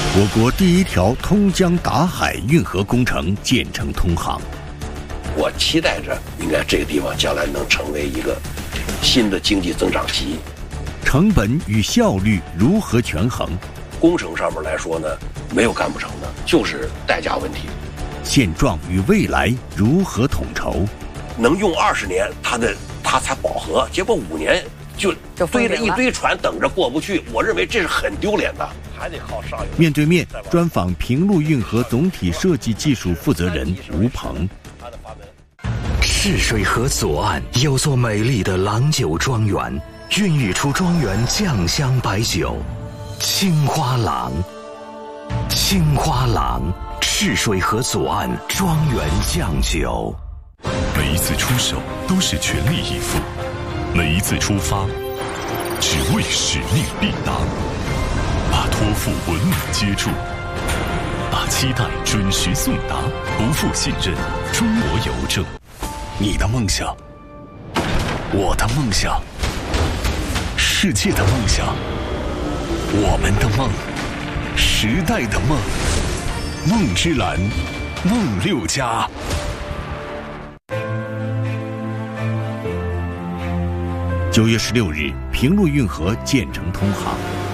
我国第一条通江达海运河工程建成通航。 我期待着，应该这个地方将来能成为一个新的经济增长极。 成本与效率如何权衡？ 工程上面来说呢，没有干不成的，就是代价问题。 现状与未来如何统筹？ 能用20年，它才饱和，结果5年就堆着一堆船等着过不去，我认为这是很丢脸的。还得靠上游。 面对面专访平陆运河总体设计技术负责人吴鹏。 赤水河左岸有座美丽的郎酒庄园，孕育出庄园酱香白酒青花郎。青花郎，赤水河左岸庄园酱酒。 每一次出手都是全力以赴，每一次出发只为使命必达，把托付稳稳接住，把期待准时送达，不负信任。中国邮政。 你的梦想，我的梦想，世界的梦想，我们的梦，时代的梦，梦之蓝，梦6家。 9月16日，平陆运河建成通航。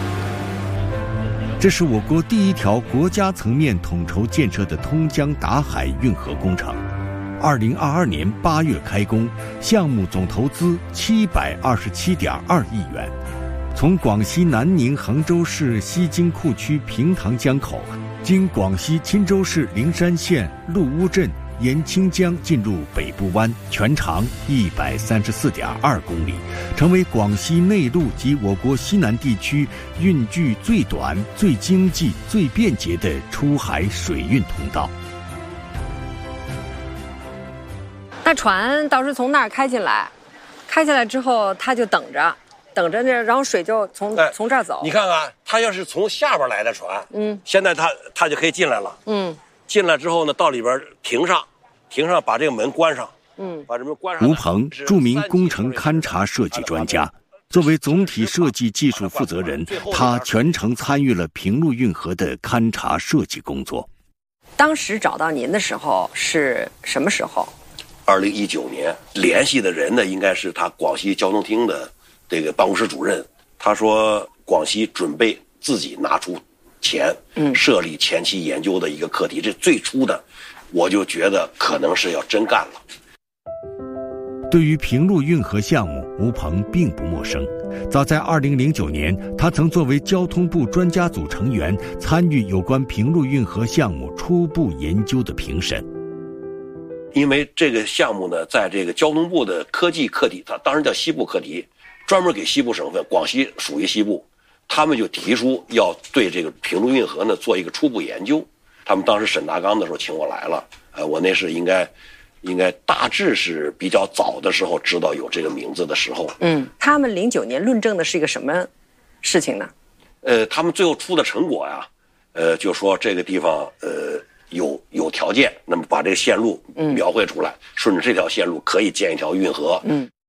这是我国第一条国家层面统筹建设的通江达海运河工程。2022年8月开工，项目总投资727.2亿元。从广西南宁衡州市西京库区平塘江口，经广西钦州市灵山县陆乌镇沿清江进入北部湾，全长134.2公里，成为广西内陆及我国西南地区运距最短、最经济、最便捷的出海水运通道。 那船倒是从那儿开进来之后，他就等着呢，然后水就从这儿走。 你看看，他要是从下边来的船，现在他就可以进来了。进来之后呢，到里边停上，把这个门关上。把这门关上。 吴鹏，著名工程勘察设计专家，作为总体设计技术负责人，他全程参与了平陆运河的勘察设计工作。 当时找到您的时候是什么时候 ？2019年，联系的人呢，应该是他广西交通厅的这个办公室主任。他说，广西准备自己拿出钱，设立前期研究的一个课题。这最初的，我就觉得可能是要真干了。 对于平陆运河项目，吴鹏并不陌生。早在2009年，他曾作为交通部专家组成员，参与有关平陆运河项目初步研究的评审。 因为这个项目呢，在这个交通部的科技课题，它当时叫西部课题，专门给西部省份，广西属于西部，他们就提出要对这个平陆运河呢做一个初步研究。他们当时审大纲的时候请我来了，我那是应该大致是比较早的时候知道有这个名字的时候。 他们09年论证的是一个什么事情呢？ 他们最后出的成果呀，就说这个地方有条件，那么把这个线路描绘出来，顺着这条线路可以建一条运河。